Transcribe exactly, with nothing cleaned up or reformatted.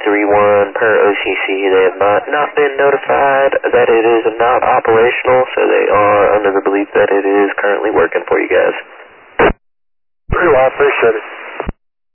three one per O C C. They have not, not been notified that it is not operational, so they are under the belief that it is currently working for you guys. Pretty well, appreciate it.